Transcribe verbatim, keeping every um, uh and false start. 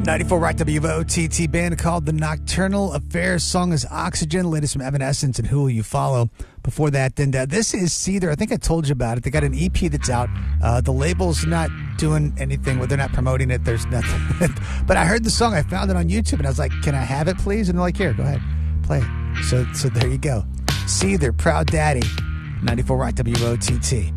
ninety-four Rock W O T T, band called The Nocturnal Affairs. Song is Oxygen. Latest from Evanescence and Who Will You Follow. Before that, and uh, this is Seether. I think I told you about it. They got an E P that's out. Uh, the label's not doing anything. They're not promoting it. There's nothing. But I heard the song. I found it on YouTube, and I was like, can I have it, please? And they're like, here, go ahead. Play it. So, so there you go. Seether, Proud Daddy. ninety-four Rock W O T T.